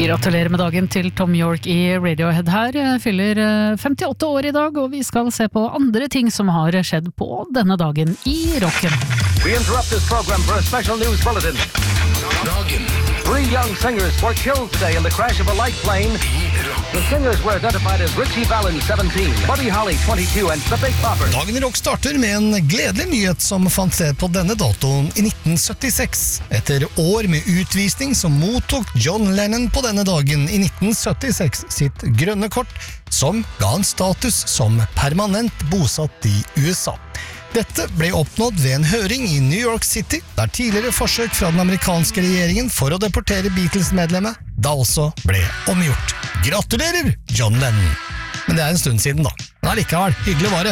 Gratulerer med dagen til Tom York i Radiohead her. Fyller 58 år i dag, og vi skal se på andre ting som har skjedd på denne dagen i rocken. We interrupt this program for a special news bulletin. Dagen 3 young singers were killed today in the crash of a light plane. The singers were identified as Richie Valens, 17, Buddy Holly, 22, and The Big Bopper. Dagen i rock starter med en gledelig nyhet som fant sted på denne datoen i 1976. Etter år med utvisning så mottok John Lennon på denne dagen i 1976 sitt grønne kort, som ga han status som permanent bosatt i USA. Dette ble oppnådd ved en høring i New York City, der tidligere forsøk fra den amerikanske regjeringen for å deportere Beatles-medlemmet da også ble omgjort. Gratulerer, John Lennon! Men det er en stund siden da. Men allikevel, hyggelig var det.